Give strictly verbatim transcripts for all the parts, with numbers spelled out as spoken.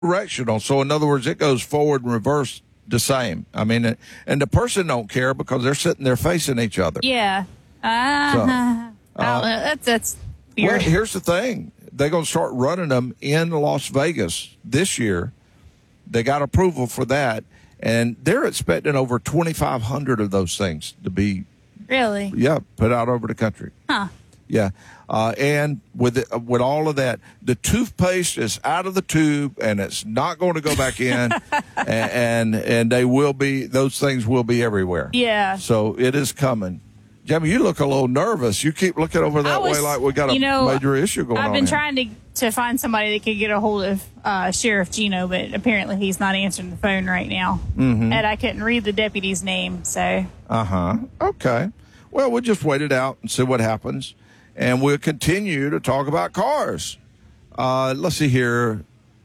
directional. So in other words, it goes forward and reverse the same. I mean, and the person don't care because they're sitting there facing each other. Yeah. Uh, So, I don't uh, know. That's, that's Well, weird. here's the thing. They're going to start running them in Las Vegas this year. They got approval for that, and they're expecting over twenty-five hundred of those things to be, Really? yeah, put out over the country. Huh. Yeah, uh, and with it, with all of that, the toothpaste is out of the tube and it's not going to go back in, and, and and they will be those things will be everywhere. Yeah. So it is coming. Jamie, you look a little nervous. You keep looking over that was- way like we got a you know, major issue going on. I've been here. trying to to find somebody that could get a hold of uh, Sheriff Gino, but apparently he's not answering the phone right now. Mm-hmm. And I couldn't read the deputy's name, so. Uh huh. Okay. Well, we'll just wait it out and see what happens, and we'll continue to talk about cars. Uh, let's see here,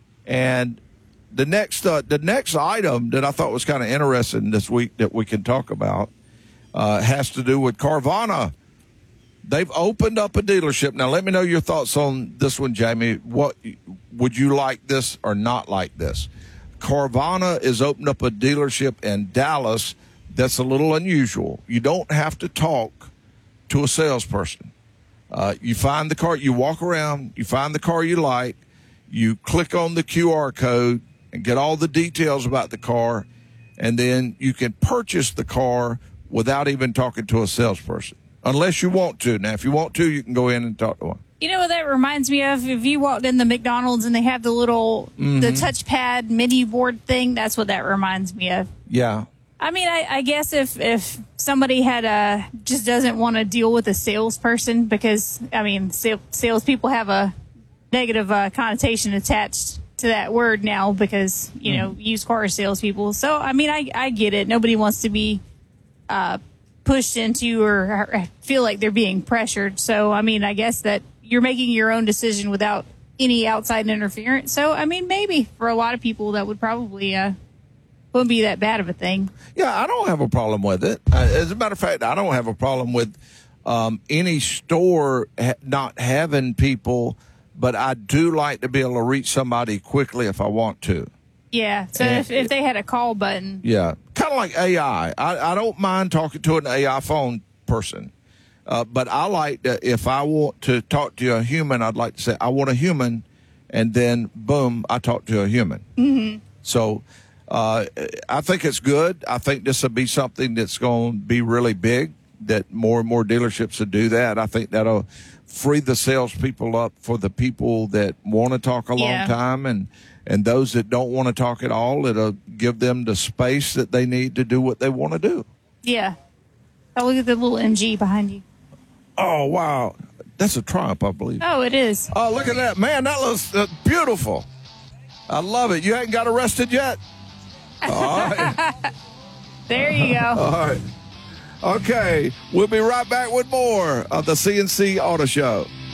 and the next uh, the next item that I thought was kind of interesting this week that we can talk about uh, has to do with Carvana. They've opened up a dealership. Now, let me know your thoughts on this one, Jamie. What would you like this or not like this? Carvana has opened up a dealership in Dallas that's a little unusual. You don't have to talk to a salesperson. Uh, you find the car, you walk around, you find the car you like, you click on the Q R code and get all the details about the car, and then you can purchase the car without even talking to a salesperson. Unless you want to. Now, if you want to, you can go in and talk to one. You know what that reminds me of? If you walked in the McDonald's and they have the little, Mm-hmm. the touchpad menu board thing, that's what that reminds me of. Yeah. I mean, I, I guess if, if somebody had a, just doesn't want to deal with a salesperson because, I mean, sale, salespeople have a negative uh, connotation attached to that word now because, you know, used car salespeople. So, I mean, I, I get it. Nobody wants to be uh, pushed into or, or feel like they're being pressured. So, I mean, I guess that you're making your own decision without any outside interference. So, I mean, maybe for a lot of people that would probably uh, wouldn't be that bad of a thing. Yeah, I don't have a problem with it. Uh, as a matter of fact, I don't have a problem with um, any store ha- not having people, but I do like to be able to reach somebody quickly if I want to. Yeah. So And if, if they had a call button. Yeah, kind of like A I. I, I don't mind talking to an A I phone person, uh, but I like to, if I want to talk to a human, I'd like to say, I want a human, and then, boom, I talk to a human. Mm-hmm. So uh, I think it's good. I think this will be something that's going to be really big, that more and more dealerships will do that. I think that'll free the salespeople up for the people that want to talk a long Yeah. time, and And those that don't want to talk at all, it'll give them the space that they need to do what they want to do. Yeah. Oh, look at the little M G behind you. Oh, wow. That's a Triumph, I believe. Oh, it is. Oh, look at that. Man, that looks uh, beautiful. I love it. You hadn't got arrested yet? All right. There you go. All right. Okay. We'll be right back with more of the C N C Auto Show.